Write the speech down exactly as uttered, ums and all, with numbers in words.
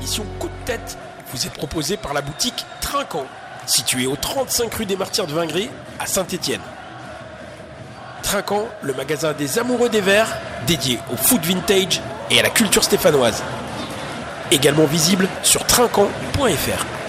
édition coup de tête vous est proposée par la boutique Trinquant, située au trente-cinq rue des Martyrs de Vingry à Saint-Étienne. Trinquant, le magasin des amoureux des verres, dédié au foot vintage et à la culture stéphanoise. Également visible sur trinquant point f r.